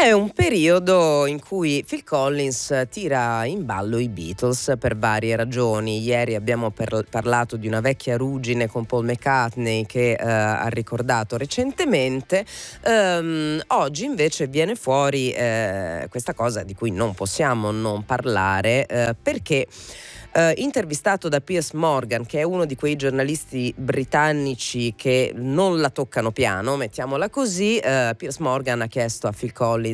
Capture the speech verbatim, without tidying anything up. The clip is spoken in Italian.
È un periodo in cui Phil Collins tira in ballo i Beatles per varie ragioni. Ieri abbiamo per- parlato di una vecchia ruggine con Paul McCartney che eh, ha ricordato recentemente. Ehm, oggi invece viene fuori eh, questa cosa di cui non possiamo non parlare eh, perché Uh, intervistato da Piers Morgan, che è uno di quei giornalisti britannici che non la toccano piano, mettiamola così, uh, Piers Morgan ha chiesto a Phil Collins